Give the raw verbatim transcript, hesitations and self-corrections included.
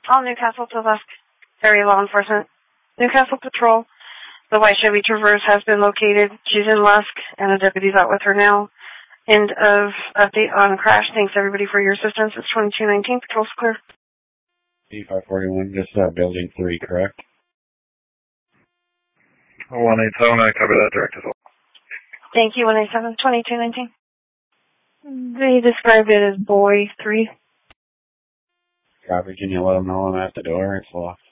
All Newcastle to Lusk area law enforcement. Newcastle Patrol. The white Chevy Traverse has been located. She's in Lusk, and the deputy's out with her now. End of update on crash. Thanks, everybody, for your assistance. It's twenty-two nineteen. Patrol's clear. D five forty-one, this is uh, building three, correct? one eight seven, I cover that direct as well. Thank you, one eight seven, twenty-two nineteen. They described it as boy three. Copy, can you let them know I'm at the door? It's locked.